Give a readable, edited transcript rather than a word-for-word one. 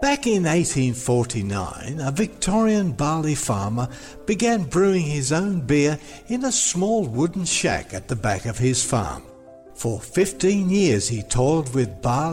Back in 1849, a Victorian barley farmer began brewing his own beer in a small wooden shack at the back of his farm. For 15 years he toiled with barley